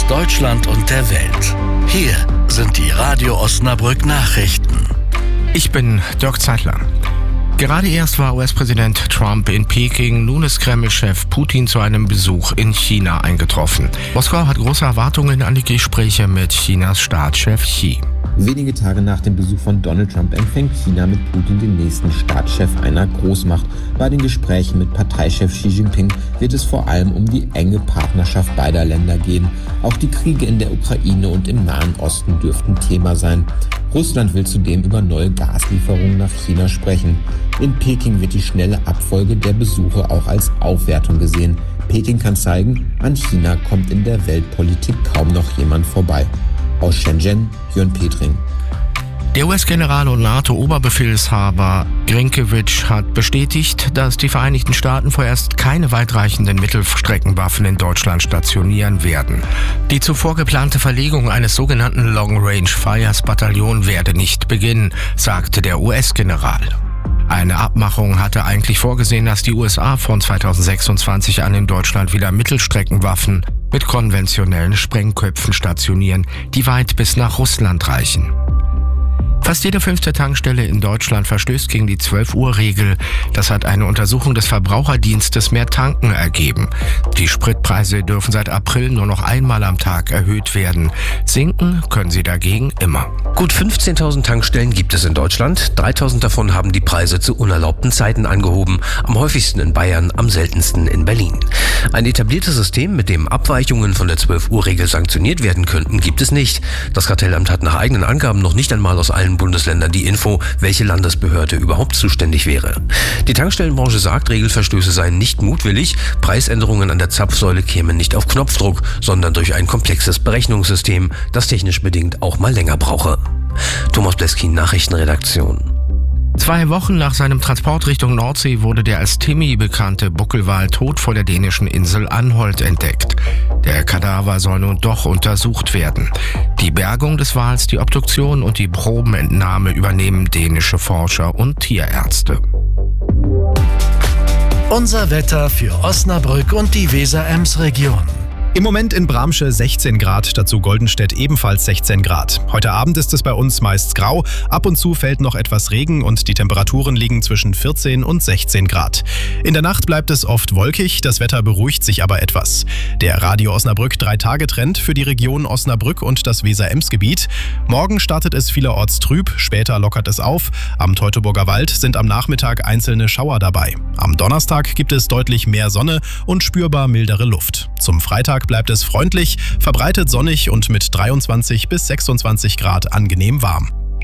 Deutschland und der Welt. Hier sind die Radio Osnabrück Nachrichten. Ich bin Dirk Zeitler. Gerade erst war US-Präsident Trump in Peking, nun ist Kreml-Chef Putin zu einem Besuch in China eingetroffen. Moskau hat große Erwartungen an die Gespräche mit Chinas Staatschef Xi. Wenige Tage nach dem Besuch von Donald Trump empfängt China mit Putin den nächsten Staatschef einer Großmacht. Bei den Gesprächen mit Parteichef Xi Jinping wird es vor allem um die enge Partnerschaft beider Länder gehen. Auch die Kriege in der Ukraine und im Nahen Osten dürften Thema sein. Russland will zudem über neue Gaslieferungen nach China sprechen. In Peking wird die schnelle Abfolge der Besuche auch als Aufwertung gesehen. Peking kann zeigen, an China kommt in der Weltpolitik kaum noch jemand vorbei. Aus Shenzhen, Jörn Petring. Der US-General und NATO-Oberbefehlshaber Grinkewitsch hat bestätigt, dass die Vereinigten Staaten vorerst keine weitreichenden Mittelstreckenwaffen in Deutschland stationieren werden. Die zuvor geplante Verlegung eines sogenannten Long-Range-Fires-Bataillon werde nicht beginnen, sagte der US-General. Eine Abmachung hatte eigentlich vorgesehen, dass die USA von 2026 an in Deutschland wieder Mittelstreckenwaffen mit konventionellen Sprengköpfen stationieren, die weit bis nach Russland reichen. Fast jede 5. Tankstelle in Deutschland verstößt gegen die 12-Uhr-Regel. Das hat eine Untersuchung des Verbraucherdienstes Mehr Tanken ergeben. Die Spritpreise dürfen seit April nur noch einmal am Tag erhöht werden. Sinken können sie dagegen immer. Gut 15.000 Tankstellen gibt es in Deutschland. 3.000 davon haben die Preise zu unerlaubten Zeiten angehoben. Am häufigsten in Bayern, am seltensten in Berlin. Ein etabliertes System, mit dem Abweichungen von der 12-Uhr-Regel sanktioniert werden könnten, gibt es nicht. Das Kartellamt hat nach eigenen Angaben noch nicht einmal aus allen Bundesländern die Info, welche Landesbehörde überhaupt zuständig wäre. Die Tankstellenbranche sagt, Regelverstöße seien nicht mutwillig, Preisänderungen an der Zapfsäule kämen nicht auf Knopfdruck, sondern durch ein komplexes Berechnungssystem, das technisch bedingt auch mal länger brauche. Thomas Bleskin, Nachrichtenredaktion. 2 Wochen nach seinem Transport Richtung Nordsee wurde der als Timmy bekannte Buckelwal tot vor der dänischen Insel Anholt entdeckt. Der Kadaver soll nun doch untersucht werden. Die Bergung des Wals, die Obduktion und die Probenentnahme übernehmen dänische Forscher und Tierärzte. Unser Wetter für Osnabrück und die Weser-Ems-Region. Im Moment in Bramsche 16 Grad, dazu Goldenstedt ebenfalls 16 Grad. Heute Abend ist es bei uns meist grau, ab und zu fällt noch etwas Regen und die Temperaturen liegen zwischen 14 und 16 Grad. In der Nacht bleibt es oft wolkig, das Wetter beruhigt sich aber etwas. Der Radio Osnabrück 3-Tage-Trend für die Region Osnabrück und das Weser-Ems-Gebiet. Morgen startet es vielerorts trüb, später lockert es auf. Am Teutoburger Wald sind am Nachmittag einzelne Schauer dabei. Am Donnerstag gibt es deutlich mehr Sonne und spürbar mildere Luft. Zum Freitag bleibt es freundlich, verbreitet sonnig und mit 23 bis 26 Grad angenehm warm.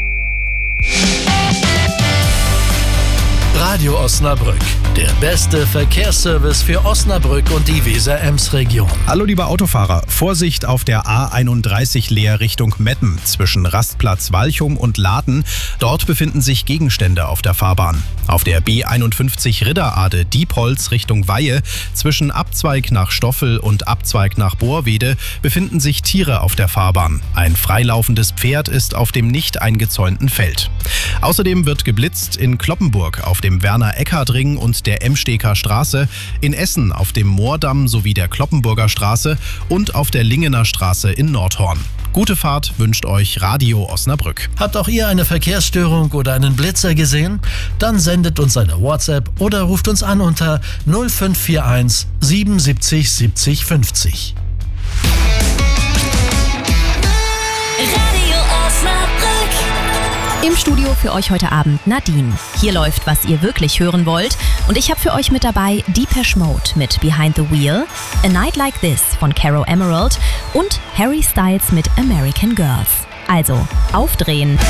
Radio Osnabrück, der beste Verkehrsservice für Osnabrück und die Weser-Ems-Region. Hallo liebe Autofahrer, Vorsicht auf der A31 Leer Richtung Metten zwischen Rastplatz Walchum und Laden. Dort befinden sich Gegenstände auf der Fahrbahn. Auf der B51 Ridderade Diepholz Richtung Weihe zwischen Abzweig nach Stoffel und Abzweig nach Bohrwede befinden sich Tiere auf der Fahrbahn. Ein freilaufendes Pferd ist auf dem nicht eingezäunten Feld. Außerdem wird geblitzt in Cloppenburg auf dem Werner-Eckhardt-Ring und der Emsteker Straße, in Essen auf dem Moordamm sowie der Cloppenburger Straße und auf der Lingener Straße in Nordhorn. Gute Fahrt wünscht euch Radio Osnabrück. Habt auch ihr eine Verkehrsstörung oder einen Blitzer gesehen? Dann sendet uns eine WhatsApp oder ruft uns an unter 0541 77 70 50. Radio Osnabrück. Im Studio für euch heute Abend Nadine. Hier läuft, was ihr wirklich hören wollt. Und ich habe für euch mit dabei Depeche Mode mit Behind the Wheel, A Night Like This von Caro Emerald und Harry Styles mit American Girls. Also, aufdrehen.